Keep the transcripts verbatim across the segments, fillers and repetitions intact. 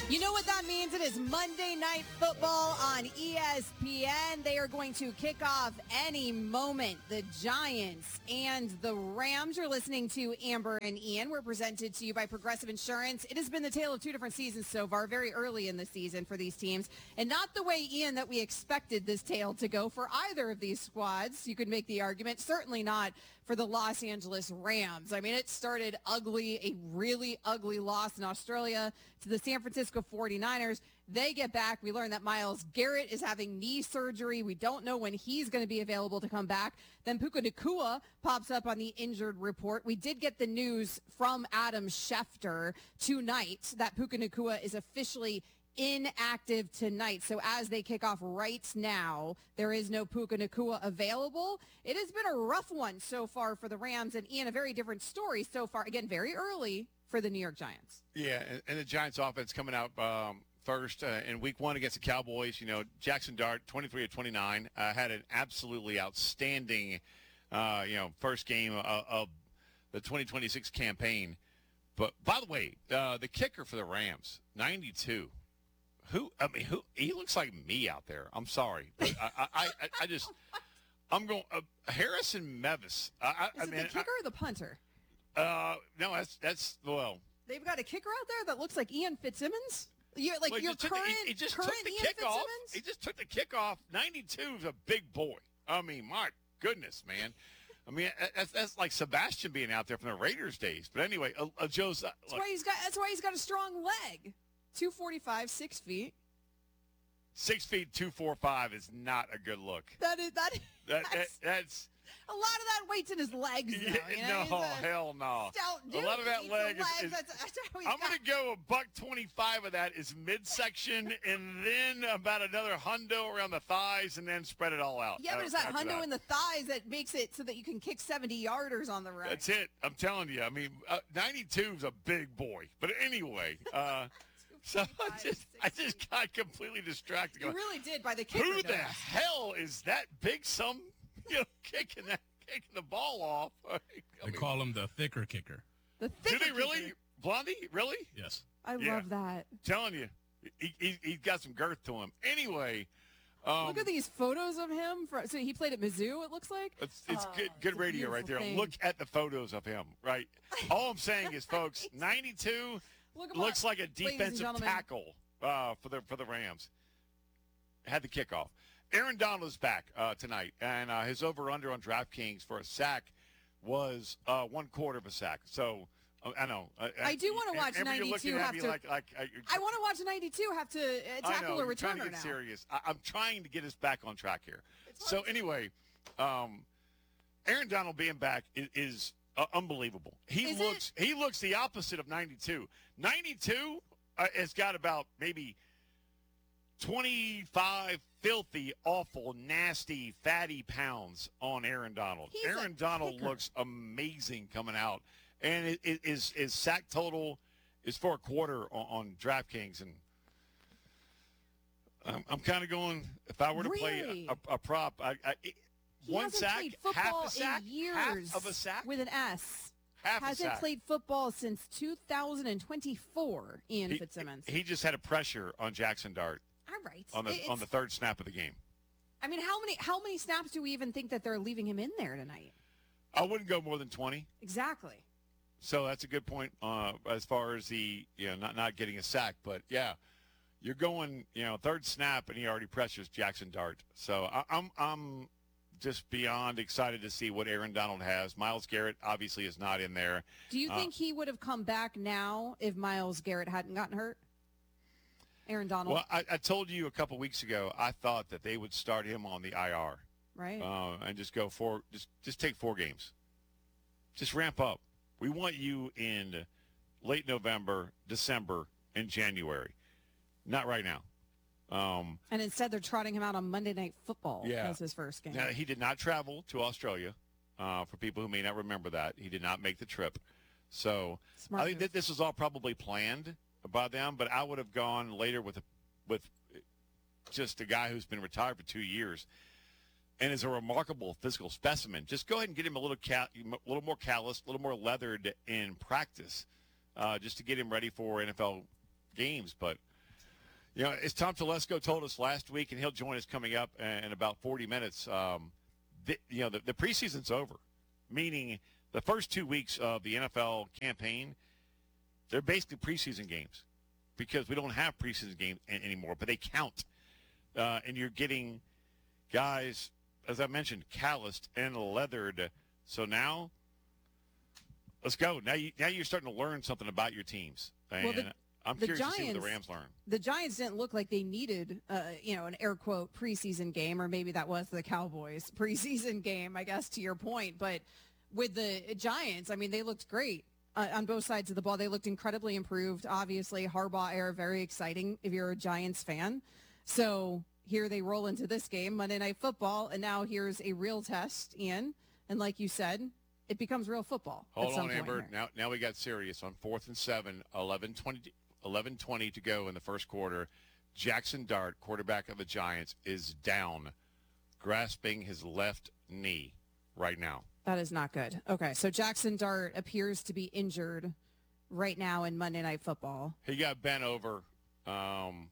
You know what that means? It is Monday Night Football on E S P N. They are going to kick off any moment. The Giants and the Rams. You're listening to Amber and Ian. We're presented to you by Progressive Insurance. It has been the tale of two different seasons so far, very early in the season for these teams. And not the way, Ian, that we expected this tale to go for either of these squads. You could make the argument. Certainly not for the Los Angeles Rams. I mean, it started ugly, a really ugly loss in Australia to the San Francisco forty-niners. They get back. We learn that Myles Garrett is having knee surgery. We don't know when he's going to be available to come back. Then Puka Nacua pops up on the injured report. We did get the news from Adam Schefter tonight that Puka Nacua is officially inactive tonight. So as they kick off right now, there is no Puka Nacua available. It has been a rough one so far for the Rams, and Ian, a very different story so far. Again, very early for the New York Giants. Yeah, and, and the Giants offense coming out um, first uh, in week one against the Cowboys. You know, Jackson Dart, twenty-three of twenty-nine, uh, had an absolutely outstanding, uh, you know, first game of, of the twenty twenty-six campaign. But, by the way, uh, the kicker for the Rams, ninety-two. Who, I mean, who, he looks like me out there. I'm sorry. But I, I, I, I just, I'm going, uh, Harrison Mevis. I, I, Is I it mean, the kicker I, or the punter? Uh, no, that's, that's, well. They've got a kicker out there that looks like Ian Fitzsimmons? You're, like well, your current, the, he, he just current took the Ian kickoff. Fitzsimmons? He just took the kickoff. ninety-two is a big boy. I mean, my goodness, man. I mean, that's, that's like Sebastian being out there from the Raiders days. But anyway, uh, uh, Joe's. Uh, that's, why he's got, that's why he's got a strong leg. two forty-five, six feet. Six feet, two, four, five is not a good look. That is, that, that, that's, that That's. A lot of that weight's in his legs, though. You know? No, hell no. Dude, a lot of that leg is, is that's, that's I'm going to go a buck twenty-five of that is midsection, and then about another hundo around the thighs, and then spread it all out. Yeah, but it's that hundo that. in the thighs that makes it so that you can kick seventy-yarders on the run. That's it. I'm telling you. I mean, uh, ninety-two is a big boy. But anyway, uh, so I just, I just got completely distracted. You really did by the kicker. Who though. the hell is that big some, you know, kicking that? Taking the ball off. I they mean, call him the thicker kicker. The thicker Do they really? kicker. Blondie? Really? Yes. I yeah. love that. I'm telling you, he, he, he's got some girth to him. Anyway. Um, Look at these photos of him. For, so he played at Mizzou, it looks like? It's, it's oh, good good it's radio right there. Thing. Look at the photos of him, right? All I'm saying is, folks, ninety-two Look looks like a defensive tackle uh, for the for the Rams. Had the kickoff. Aaron Donald is back uh, tonight, and uh, his over-under on DraftKings for a sack was uh, one quarter of a sack. So, uh, I know. Uh, I do want to watch Amber, ninety-two have to. Like, like, uh, I want to watch ninety-two have to uh, tackle I know, a returner trying to get now. serious. I, I'm trying to get us back on track here. So, anyway, um, Aaron Donald being back is, is uh, unbelievable. He is looks it? he looks the opposite of ninety-two. ninety-two uh, has got about maybe twenty-five filthy, awful, nasty, fatty pounds on Aaron Donald. He's Aaron Donald kicker. looks amazing coming out. And it, it, his, his sack total is for a quarter on, on DraftKings. And I'm, I'm kind of going, if I were to really? play a, a prop, I, I, it, he one hasn't sack, played half football a sack, in years half of a sack, with an S. half hasn't a sack. played football since two thousand twenty-four, Ian he, Fitzsimmons. He just had a pressure on Jackson Dart. All right. On the it's, on the third snap of the game. I mean, how many how many snaps do we even think that they're leaving him in there tonight? I wouldn't go more than twenty. Exactly. So that's a good point uh, as far as the you know not not getting a sack, but yeah, you're going you know third snap and he already pressures Jackson Dart. So I, I'm I'm just beyond excited to see what Aaron Donald has. Myles Garrett obviously is not in there. Do you uh, think he would have come back now if Myles Garrett hadn't gotten hurt? Aaron Donald. Well, I, I told you a couple weeks ago I thought that they would start him on the I R, right? Uh, and just go for just just take four games, just ramp up. We want you in late November, December, and January, not right now. Um, and instead, they're trotting him out on Monday Night Football yeah. as his first game. Now, he did not travel to Australia. Uh, for people who may not remember that, he did not make the trip. So Smart I think that this was all probably planned by them, but I would have gone later with a, with just a guy who's been retired for two years and is a remarkable physical specimen. Just go ahead and get him a little cal- a little more callous, a little more leathered in practice, uh, just to get him ready for N F L games. But You know, as Tom Telesco told us last week, and he'll join us coming up in about forty minutes, um, the, you know, the, the preseason's over, meaning the first two weeks of the N F L campaign, they're basically preseason games because we don't have preseason games anymore, but they count. Uh, and you're getting guys, as I mentioned, calloused and leathered. So now, let's go. Now, you, now you're starting to learn something about your teams. And well, the, I'm the curious Giants, to see what the Rams learn. The Giants didn't look like they needed, uh, you know, an air quote preseason game, or maybe that was the Cowboys preseason game, I guess, to your point. But with the Giants, I mean, they looked great uh, on both sides of the ball. They looked incredibly improved. Obviously, Harbaugh era, very exciting if you're a Giants fan. So here they roll into this game, Monday Night Football, and now here's a real test, Ian. And like you said, it becomes real football. Hold at some on, point Amber. here. Now, now we got serious on fourth and seven, eleven twenty, eleven twenty to go in the first quarter. Jackson Dart, quarterback of the Giants, is down, grasping his left knee right now. That is not good. Okay, so Jackson Dart appears to be injured right now in Monday Night Football. He got bent over um,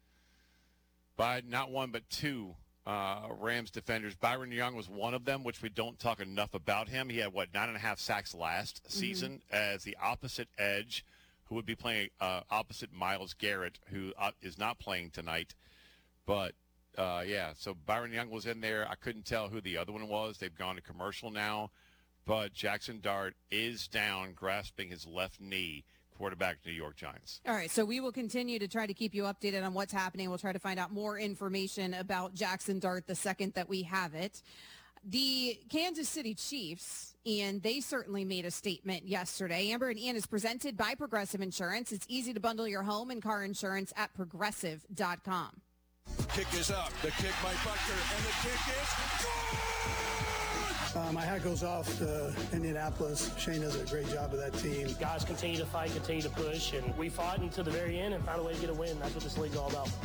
by not one but two uh, Rams defenders. Byron Young was one of them, which we don't talk enough about him. He had, what, nine and a half sacks last mm-hmm. season as the opposite edge, who would be playing uh, opposite Myles Garrett, who uh, is not playing tonight. But, uh, yeah, so Byron Young was in there. I couldn't tell who the other one was. They've gone to commercial now. But Jackson Dart is down, grasping his left knee, quarterback New York Giants. All right, so we will continue to try to keep you updated on what's happening. We'll try to find out more information about Jackson Dart the second that we have it. The Kansas City Chiefs, Ian, they certainly made a statement yesterday. Amber and Ian is presented by Progressive Insurance. It's easy to bundle your home and car insurance at progressive dot com. Kick is up. The kick by Butker, and the kick is good! Uh, my hat goes off to Indianapolis. Shane does a great job with that team. Guys continue to fight, continue to push, and we fought until the very end and found a way to get a win. That's what this league's all about.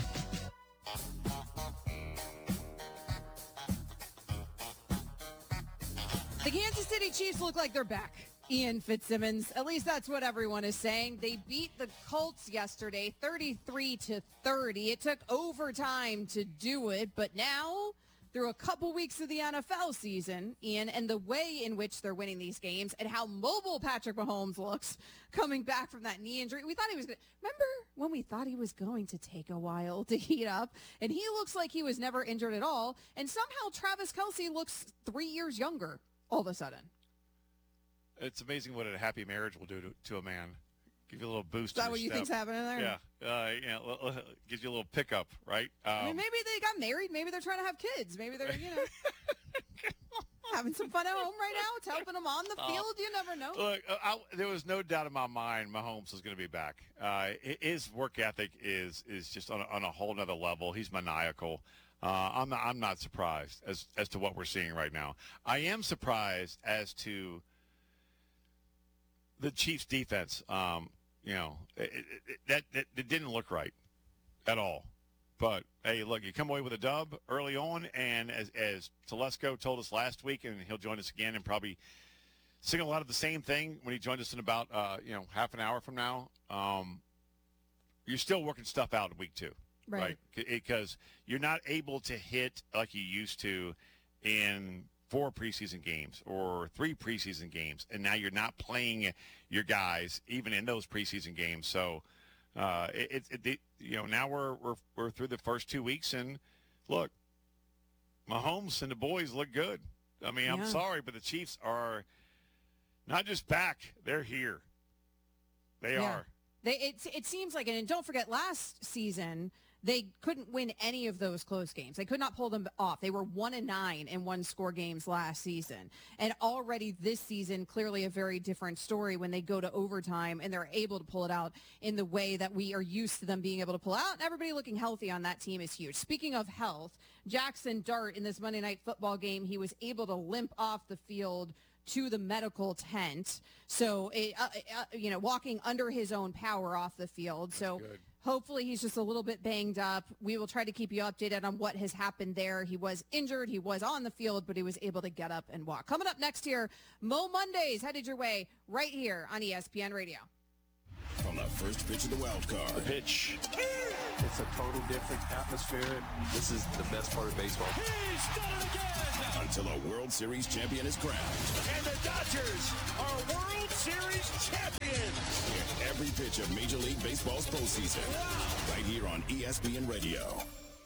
The Kansas City Chiefs look like they're back. Ian Fitzsimmons, at least that's what everyone is saying. They beat the Colts yesterday, thirty-three to thirty. It took overtime to do it, but now, through a couple weeks of the N F L season, Ian, and the way in which they're winning these games and how mobile Patrick Mahomes looks coming back from that knee injury. We thought he was going to, remember when we thought he was going to take a while to heat up, and he looks like he was never injured at all, and somehow Travis Kelce looks three years younger all of a sudden. It's amazing what a happy marriage will do to, to a man. Give you a little boost. Is that to what you step. think's happening there? Yeah. Uh, you know, gives you a little pickup, right? Um, I mean, maybe they got married. Maybe they're trying to have kids. Maybe they're, you know, having some fun at home right now. It's helping them on the field. Uh, you never know. Look, I, there was no doubt in my mind Mahomes was going to be back. Uh, his work ethic is is just on a, on a whole nother level. He's maniacal. Uh, I'm not, I'm not surprised as as to what we're seeing right now. I am surprised as to the Chiefs' defense. Um, you know, it, it, it, that, that it didn't look right at all. But hey, look, you come away with a dub early on, and as as Telesco told us last week, and he'll join us again and probably sing a lot of the same thing when he joins us in about uh, you know half an hour from now. Um, you're still working stuff out in week two. Right. Because you're not able to hit like you used to in four preseason games or three preseason games, and now you're not playing your guys even in those preseason games. So, uh, it, it, it you know now we're we're we're through the first two weeks, and look, Mahomes and the boys look good. I mean, yeah. I'm sorry, but the Chiefs are not just back; they're here. They yeah. are. They it it seems like, and don't forget last season, they couldn't win any of those close games. They could not pull them off. They were one and nine in one score games last season. And already this season, clearly a very different story when they go to overtime and they're able to pull it out in the way that we are used to them being able to pull out. And everybody looking healthy on that team is huge. Speaking of health, Jackson Dart in this Monday Night Football game, he was able to limp off the field to the medical tent. So, it, uh, uh, you know, walking under his own power off the field. That's so good. Hopefully he's just a little bit banged up. We will try to keep you updated on what has happened there. He was injured. He was on the field, but he was able to get up and walk. Coming up next here, Mo Mondays headed your way right here on E S P N Radio. From the first pitch of the wild card. The pitch. It's a total different atmosphere. This is the best part of baseball. He's done it again! Until a World Series champion is crowned. And the Dodgers are World Series champions! Get every pitch of Major League Baseball's postseason. Wow. Right here on E S P N Radio.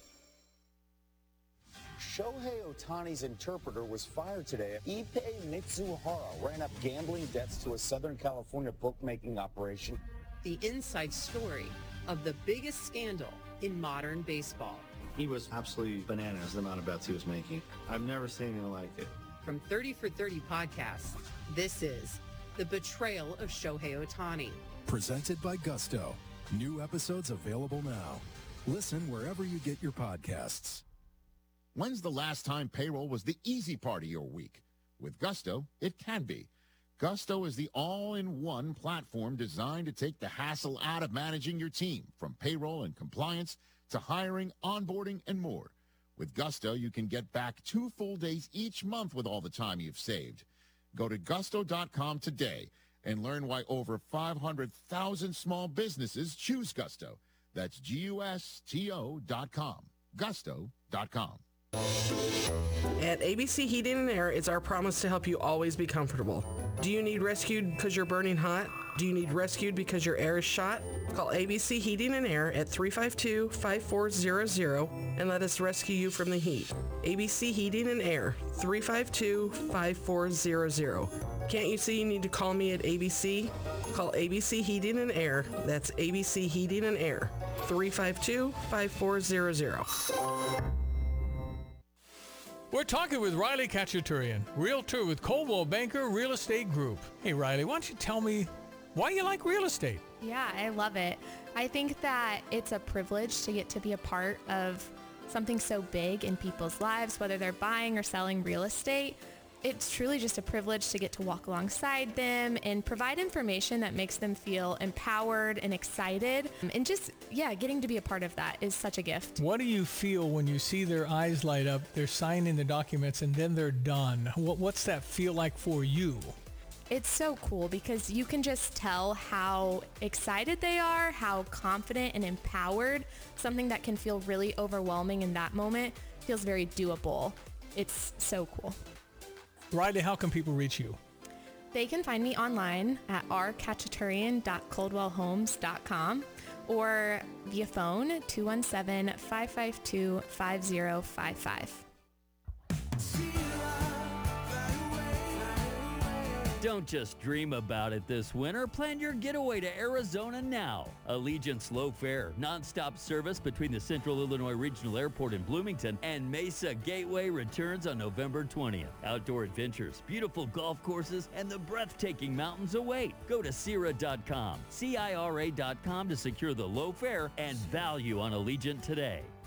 Shohei Ohtani's interpreter was fired today. Ippei Mitsuhara ran up gambling debts to a Southern California bookmaking operation. The inside story of the biggest scandal in modern baseball. He was absolutely bananas, the amount of bets he was making. I've never seen anything like it. From thirty for thirty podcasts, this is The Betrayal of Shohei Ohtani. Presented by Gusto. New episodes available now. Listen wherever you get your podcasts. When's the last time payroll was the easy part of your week? With Gusto, it can be. Gusto is the all-in-one platform designed to take the hassle out of managing your team, from payroll and compliance to hiring, onboarding, and more. With Gusto, you can get back two full days each month with all the time you've saved. Go to gusto dot com today and learn why over five hundred thousand small businesses choose Gusto. That's G U S T O dot com. gusto dot com. At A B C Heating and Air, it's our promise to help you always be comfortable. Do you need rescued because you're burning hot? Do you need rescued because your air is shot? Call A B C Heating and Air at three five two, five four zero zero and let us rescue you from the heat. A B C Heating and Air, three five two, five four zero zero. Can't you see you need to call me at A B C? Call A B C Heating and Air. That's A B C Heating and Air, three five two, five four zero zero. We're talking with Riley Khachaturian, realtor with Coldwell Banker Real Estate Group. Hey, Riley, why don't you tell me why you like real estate? Yeah, I love it. I think that it's a privilege to get to be a part of something so big in people's lives, whether they're buying or selling real estate. It's truly just a privilege to get to walk alongside them and provide information that makes them feel empowered and excited. And just, yeah, getting to be a part of that is such a gift. What do you feel when you see their eyes light up, they're signing the documents, and then they're done? What, what's that feel like for you? It's so cool because you can just tell how excited they are, how confident and empowered. Something that can feel really overwhelming in that moment feels very doable. It's so cool. Riley, how can people reach you? They can find me online at r khachaturian dot coldwell homes dot com or via phone two one seven, five five two, five zero five five. Don't just dream about it this winter. Plan your getaway to Arizona now. Allegiant's low fare, nonstop service between the Central Illinois Regional Airport in Bloomington and Mesa Gateway returns on November twentieth. Outdoor adventures, beautiful golf courses, and the breathtaking mountains await. Go to Cira dot com, C I R A dot com to secure the low fare and value on Allegiant today.